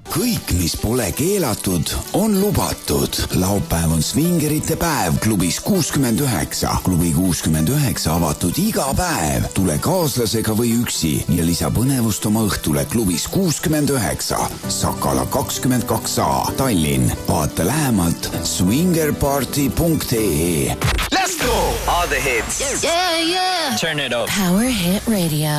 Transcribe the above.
Kõik, mis pole keelatud, on lubatud. Laupäev on svingerite päev klubis 69. Klubi 69 avatud iga päev. Tule kaaslasega või üksi ja lisa põnevust oma õhtule klubis 69. Sakala 22a, Tallinn. Vaata lähemalt swingerparty.ee. Let's go! All the hits. Yeah. Turn it up. Power Hit Radio.